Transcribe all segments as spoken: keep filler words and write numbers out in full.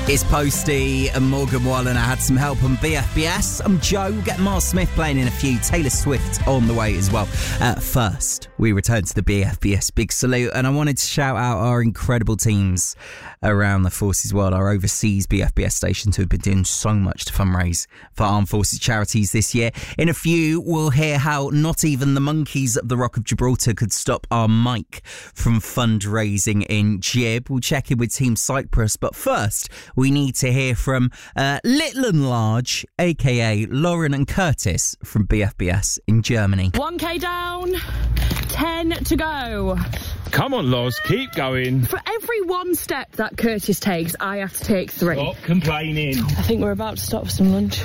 It's Posty and Morgan Wallen. I had some help on B F B S. I'm Joe. We'll get Miles Smith playing in a few. Taylor Swift on the way as well. Uh, first, we return to the B F B S Big Salute, and I wanted to shout out our incredible teams around the Forces world, our overseas B F B S stations who have been doing so much to fundraise for Armed Forces charities this year. In a few, we'll hear how not even the monkeys at the Rock of Gibraltar could stop our Mike from fundraising in Gib. We'll check in with Team Cyprus, but first, we need to hear from uh, Little and Large, aka Lauren and Curtis from B F B S in Germany. one K down, ten to go. Come on, Loz, keep going. For every one step that Curtis takes, I have to take three. Stop complaining. I think we're about to stop for some lunch.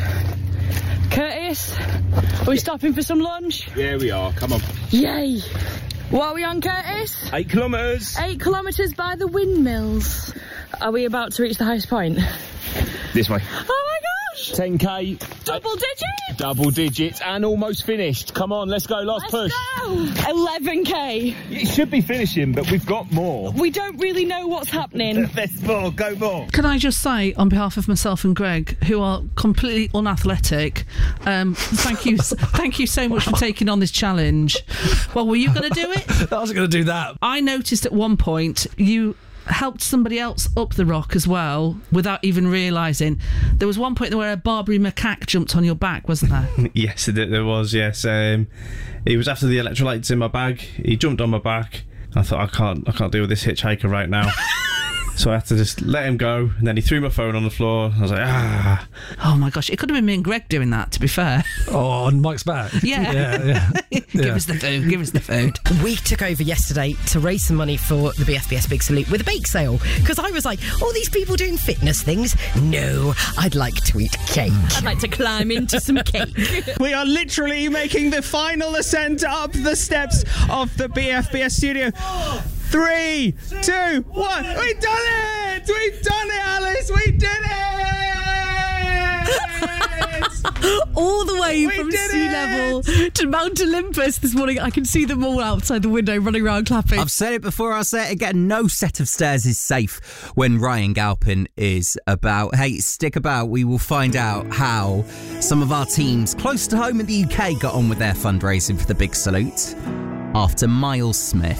Curtis, are we stopping for some lunch? Yeah, we are. Come on. Yay. What are we on, Curtis? Eight kilometres. Eight kilometres by the windmills. Are we about to reach the highest point? This way. Oh my gosh! ten K. Double digits! Double digits and almost finished. Come on, let's go. Last Let's push. go! eleven K. It should be finishing, but we've got more. We don't really know what's happening. There's more. Go more. Can I just say, on behalf of myself and Greg, who are completely unathletic, um, thank you, thank you so much for taking on this challenge. Well, were you going to do it? I wasn't going to do that. I noticed at one point you helped somebody else up the rock as well without even realising. There was one point where a Barbary macaque jumped on your back, wasn't there? Yes, there was, yes. Um, it was after the electrolytes in my bag. He jumped on my back. I thought, I can't I can't deal with this hitchhiker right now. So I had to just let him go, and then he threw my phone on the floor. I was like, ah. Oh my gosh, it could have been me and Greg doing that, to be fair. Oh, on Mike's back. Yeah. yeah, yeah. Give yeah. us the food, give us the food. We took over yesterday to raise some money for the B F B S Big Salute with a bake sale, because I was like, all these people doing fitness things? No, I'd like to eat cake. I'd like to climb into some cake. We are literally making the final ascent up the steps of the B F B S studio. Three, two, one. We've done it! We've done it, Alice! We did it! All the way We from did sea it! level to Mount Olympus this morning. I can see them all outside the window running around clapping. I've said it before, I'll say it again. No set of stairs is safe when Ryan Galpin is about. Hey, stick about. We will find out how some of our teams close to home in the U K got on with their fundraising for the Big Salute after Miles Smith.